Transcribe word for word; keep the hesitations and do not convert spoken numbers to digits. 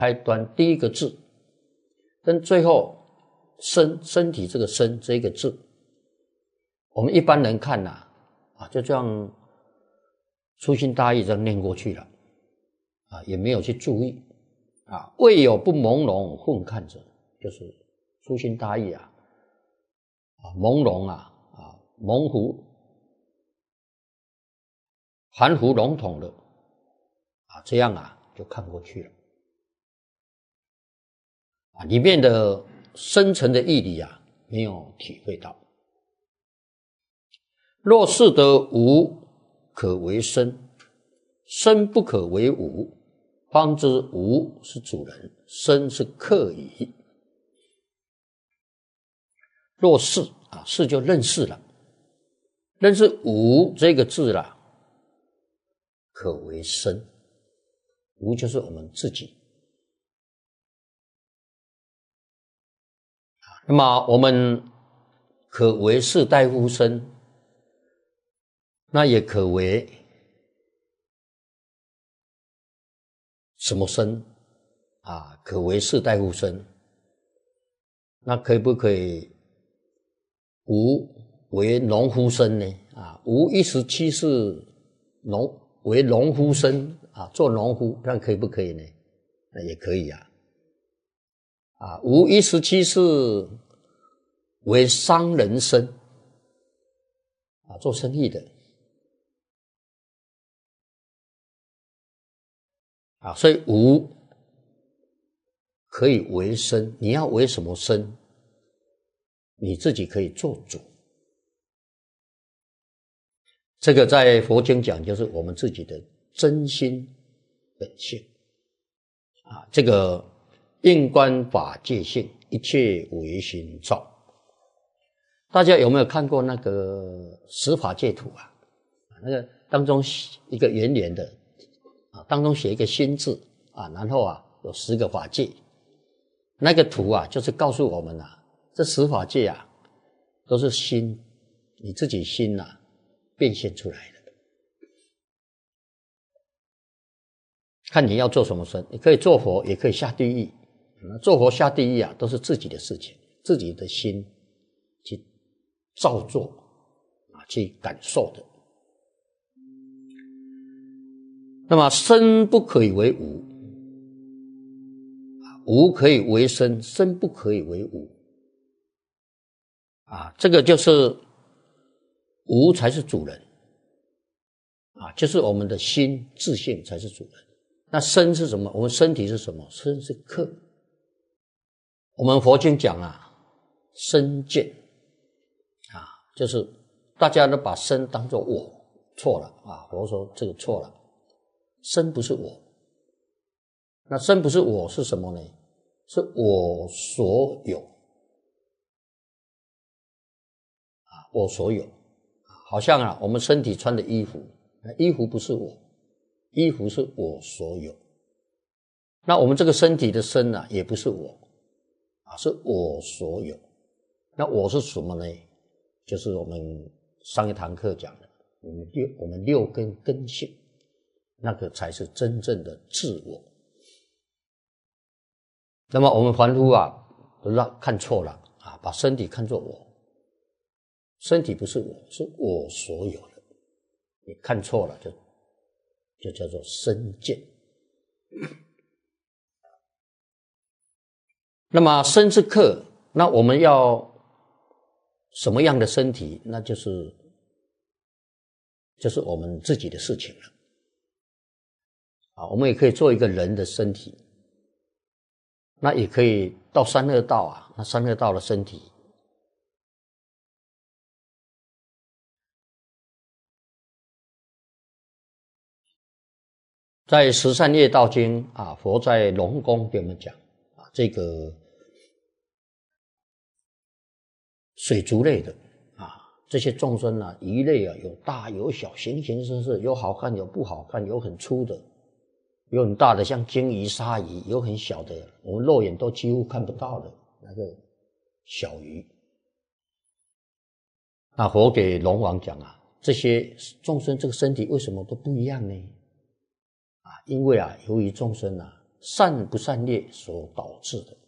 开端第一个字，跟最后身身体这个身这个字，我们一般人看呐、啊，啊就这样粗心大意这样念过去了，啊也没有去注意，啊未有不朦胧混看者，就是粗心大意啊，啊朦胧啊啊模糊含糊笼统的啊这样啊就看过去了。啊，里面的深层的义理啊，没有体会到。若是得无可为身，身不可为无，方知无是主人，身是客矣。若是啊，是就认识了，认识无这个字了，可为身，无就是我们自己。那么我们可为士大夫身，那也可为什么身啊？可为士大夫身，那可不可以无为农夫身呢？啊，无一十七是农为农夫身啊，做农夫，这样可以不可以呢？那也可以啊。啊，无一十七是为商人身啊，做生意的啊，所以无可以为身，你要为什么身？你自己可以做主。这个在佛经讲，就是我们自己的真心本性啊，这个应观法界性，一切唯心造。大家有没有看过那个十法界图啊？那个当中一个圆圆的啊，当中写一个心字啊，然后啊有十个法界。那个图啊，就是告诉我们啊，这十法界啊，都是心，你自己心啊变现出来的。看你要做什么身，你可以做佛，也可以下地狱。做佛下地狱啊，都是自己的事情，自己的心去造作啊，去感受的。那么身不可以为无，无可以为身，身不可以为无啊，这个就是无才是主人啊，就是我们的心自性才是主人。那身是什么？我们身体是什么？身是客。我们佛经讲啊，身见啊，就是大家都把身当作我，错了啊！佛说这个错了，身不是我。那身不是我是什么呢？是我所有啊，我所有。好像啊，我们身体穿的衣服，衣服不是我，衣服是我所有。那我们这个身体的身啊，也不是我。啊，是我所有。那我是什么呢？就是我们上一堂课讲的，我们六我们六根根性，那个才是真正的自我。那么我们凡夫啊，都让看错了啊，把身体看作我，身体不是我，是我所有的。你看错了，就就叫做身见。那么身是客，那我们要什么样的身体？那就是就是我们自己的事情了啊。我们也可以做一个人的身体，那也可以到三恶道啊，那三恶道的身体在《十善业道经》啊，佛在龙宫给我们讲啊，这个水族类的啊，这些众生啊，鱼类啊，有大有小，形形色色，有好看有不好看，有很粗的，有很大的像鲸鱼、鲨鱼，有很小的，我们肉眼都几乎看不到的那个小鱼。那佛给龙王讲啊，这些众生这个身体为什么都不一样呢？啊，因为啊，由于众生啊善不善业所导致的。